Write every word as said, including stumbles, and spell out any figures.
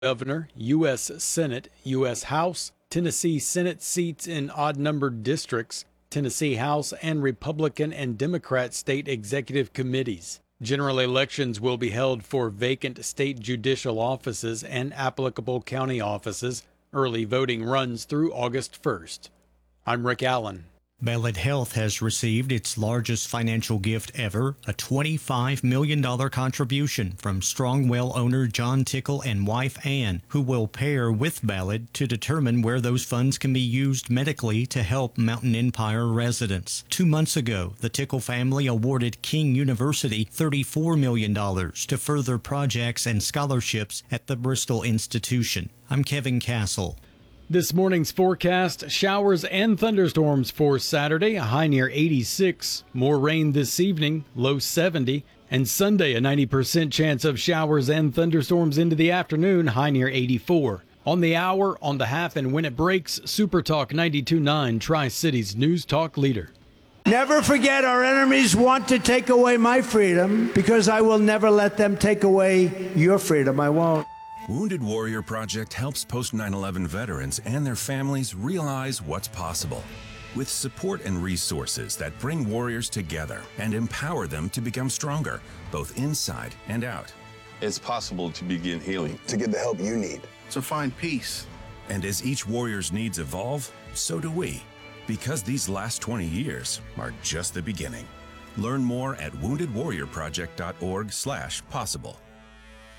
Governor, U S Senate, U S House, Tennessee Senate seats in odd-numbered districts, Tennessee House, and Republican and Democrat state executive committees. General elections will be held for vacant state judicial offices and applicable county offices. Early voting runs through August first. I'm Rick Allen. Ballad Health has received its largest financial gift ever, a twenty-five million dollars contribution from Strongwell owner John Tickle and wife Ann, who will pair with Ballad to determine where those funds can be used medically to help Mountain Empire residents. Two months ago, the Tickle family awarded King University thirty-four million dollars to further projects and scholarships at the Bristol institution. I'm Kevin Castle. This morning's forecast, showers and thunderstorms for Saturday, a high near eighty-six. More rain this evening, low seventy. And Sunday, a ninety percent chance of showers and thunderstorms into the afternoon, high near eighty-four. On the hour, on the half, and when it breaks, Super Talk ninety-two point nine, Tri-Cities News Talk leader. Never forget, our enemies want to take away my freedom because I will never let them take away your freedom. I won't. Wounded Warrior Project helps post nine eleven veterans and their families realize what's possible. With support and resources that bring warriors together and empower them to become stronger, both inside and out. It's possible to begin healing. To get the help you need. To find peace. And as each warrior's needs evolve, so do we. Because these last twenty years are just the beginning. Learn more at wounded warrior project dot org slash possible.